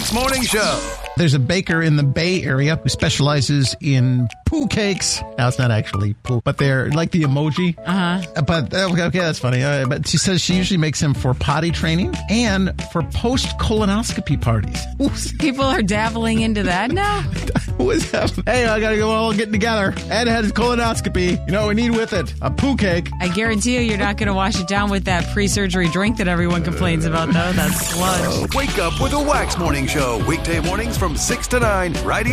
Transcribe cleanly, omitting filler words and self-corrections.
Wax Morning Show. There's a baker in the Bay Area who specializes in poo cakes. Now, it's not actually poo, but they're like the emoji. But, okay, that's funny. But she says she usually makes them for potty training and for post-colonoscopy parties. People are dabbling into that now? Who is that? Hey, I gotta go all getting together. Ed had his colonoscopy. You know what we need with it? A poo cake. I guarantee you're not going to wash it down with that pre-surgery drink that everyone complains about, though. That's sludge. Wake up with a Wax Morning Show. Weekday mornings from 6 to 9, right here.